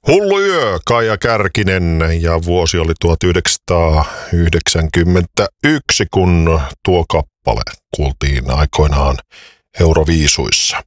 Hullu yö, Kaija Kärkinen, ja vuosi oli 1991, kun tuo kappale kuultiin aikoinaan Euroviisuissa.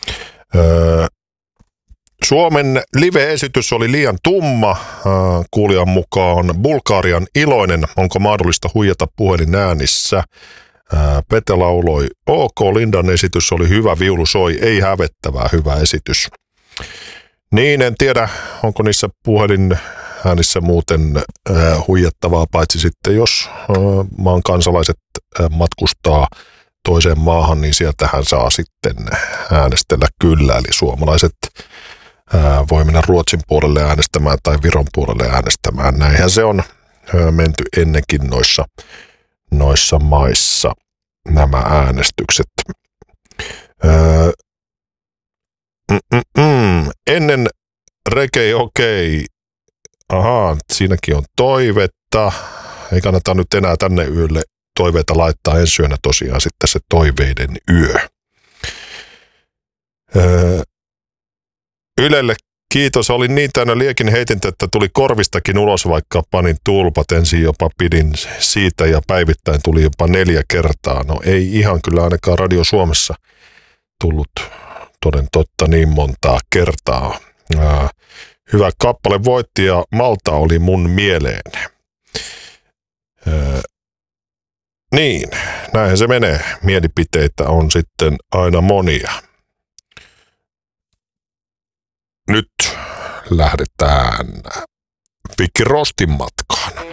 Suomen live-esitys oli liian tumma, kuulijan mukaan Bulgarian iloinen, onko mahdollista huijata puhelin äänissä. Pete lauloi OK, Lindan esitys oli hyvä, viulu soi, ei hävettävää, hyvä esitys. Niin, en tiedä, onko niissä puhelin äänissä muuten huijattavaa, paitsi sitten jos maan kansalaiset matkustaa toiseen maahan, niin sieltähän saa sitten äänestellä kyllä. Eli suomalaiset voi mennä Ruotsin puolelle äänestämään tai Viron puolelle äänestämään. Näinhän se on menty ennenkin noissa maissa nämä äänestykset. Ennen Reggae okei. Ahaa, siinäkin on toivetta. Ei kannata nyt enää tänne yölle toiveita laittaa, ensi yönä tosiaan sitten se toiveiden yö. Ylelle kiitos, olin niin täynnä liekin heitintä, että tuli korvistakin ulos, vaikka panin tulpat, ensin jopa pidin siitä ja päivittäin tuli jopa 4 kertaa. No ei ihan kyllä ainakaan Radio Suomessa tullut toden totta niin montaa kertaa. Hyvä kappale voitti ja Malta oli mun mieleen. Niin, näinhän se menee. Mielipiteitä on sitten aina monia. Nyt lähdetään Vicky Rostin matkaan.